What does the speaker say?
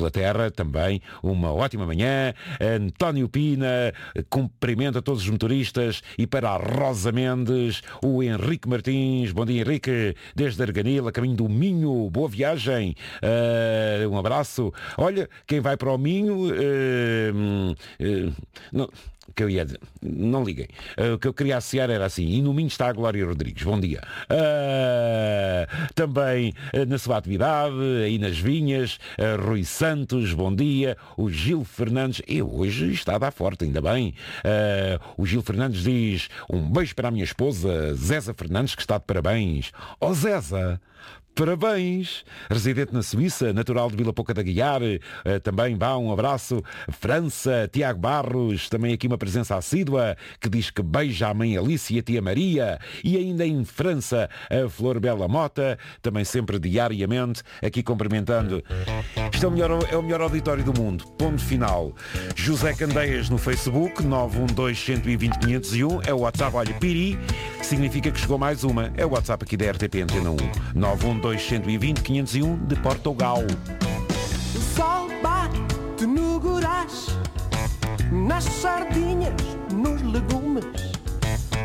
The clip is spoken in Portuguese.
Inglaterra, também uma ótima manhã. António Pina cumprimenta todos os motoristas. E para a Rosa Mendes, o Henrique Martins. Bom dia, Henrique, desde Arganil, a caminho do Minho. Boa viagem. Um abraço. Olha, quem vai para o Minho... não... que eu ia dizer, não liguem. O que eu queria associar era assim: e no Minho está a Glória Rodrigues. Bom dia. Também na sua atividade, aí nas vinhas, Rui Santos, bom dia. O Gil Fernandes, hoje está a dar forte, ainda bem. O Gil Fernandes diz: um beijo para a minha esposa Zéza Fernandes, que está de parabéns. Oh Zéza, parabéns! Residente na Suíça, natural de Vila Pouca da Guiar, também vá um abraço. França, Tiago Barros, também aqui uma presença assídua, que diz que beija a mãe Alice e a tia Maria. E ainda em França, a Flor Bela Mota, também sempre diariamente, aqui cumprimentando. Isto é o melhor auditório do mundo. Ponto final. José Candeias no Facebook, 912-120-501, é o WhatsApp, olha, Piri, significa que chegou mais uma. É o WhatsApp aqui da RTP Antena 1. 912-120-501 de Portugal. O sol bate no gurás, nas sardinhas, nos legumes.